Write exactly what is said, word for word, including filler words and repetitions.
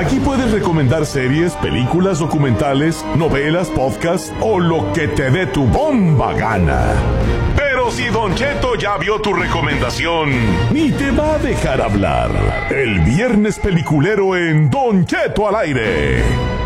Aquí puedes recomendar series, películas, documentales, novelas, podcasts o lo que te dé tu bomba gana. Pero si Don Cheto ya vio tu recomendación, ni te va a dejar hablar. El viernes peliculero en Don Cheto al aire.